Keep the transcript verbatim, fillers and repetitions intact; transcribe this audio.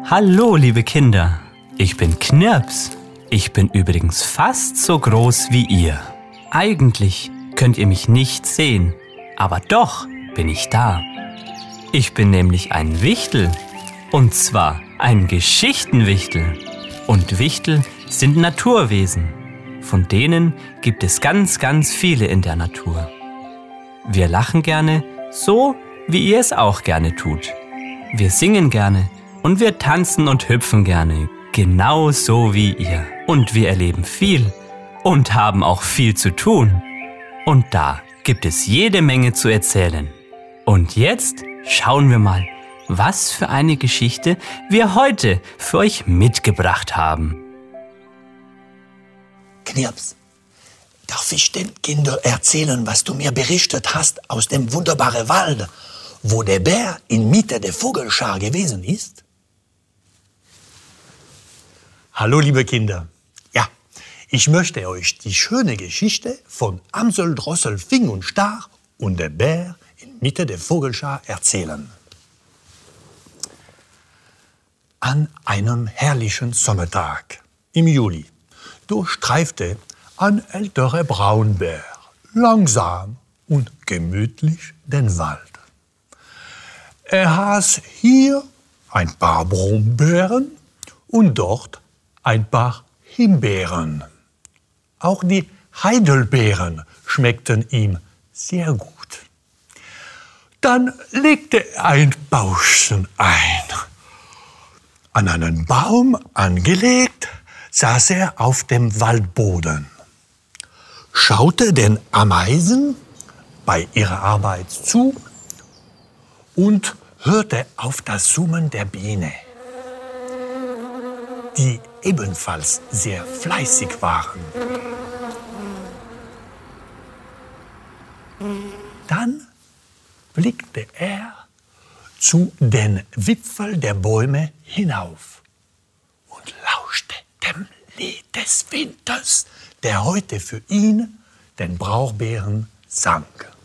Hallo, liebe Kinder. Ich bin Knirps. Ich bin übrigens fast so groß wie ihr. Eigentlich könnt ihr mich nicht sehen, aber doch bin ich da. Ich bin nämlich ein Wichtel. Und zwar ein Geschichtenwichtel. Und Wichtel sind Naturwesen. Von denen gibt es ganz, ganz viele in der Natur. Wir lachen gerne, so wie ihr es auch gerne tut. Wir singen gerne und wir tanzen und hüpfen gerne, genau so wie ihr. Und wir erleben viel und haben auch viel zu tun. Und da gibt es jede Menge zu erzählen. Und jetzt schauen wir mal, was für eine Geschichte wir heute für euch mitgebracht haben. Knirps, darf ich den Kindern erzählen, was du mir berichtet hast aus dem wunderbaren Wald, wo der Bär in Mitte der Vogelschar gewesen ist? Hallo, liebe Kinder. Ja, ich möchte euch die schöne Geschichte von Amsel, Drossel, Fing und Star und der Bär in Mitte der Vogelschar erzählen. An einem herrlichen Sommertag im Juli durchstreifte ein älterer Braunbär langsam und gemütlich den Wald. Er aß hier ein paar Brombeeren und dort ein paar Himbeeren. Auch die Heidelbeeren schmeckten ihm sehr gut. Dann legte er ein Bauschen ein. An einen Baum angelegt, saß er auf dem Waldboden, schaute den Ameisen bei ihrer Arbeit zu und hörte auf das Summen der Biene, die ebenfalls sehr fleißig waren. Dann blickte er zu den Wipfeln der Bäume hinauf und lauschte dem Lied des Winters, der heute für ihn, den Brauchbären, sang.